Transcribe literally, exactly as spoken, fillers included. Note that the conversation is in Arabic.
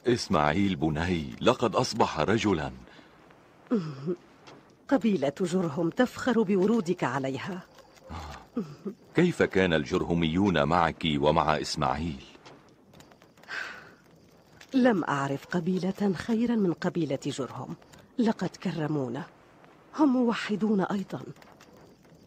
إسماعيل بني لقد أصبح رجلا. قبيلة جرهم تفخر بورودك عليها. كيف كان الجرهميون معك ومع إسماعيل؟ لم أعرف قبيلة خيرا من قبيلة جرهم، لقد كرمونا. هم موحدون أيضا،